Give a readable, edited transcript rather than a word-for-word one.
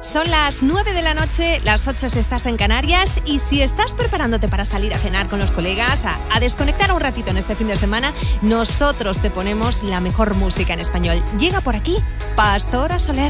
Son las 9 de la noche, las 8 si estás en Canarias, y si estás preparándote para salir a cenar con los colegas, a desconectar un ratito en este fin de semana, nosotros te ponemos la mejor música en español. Llega por aquí Pastora Soler.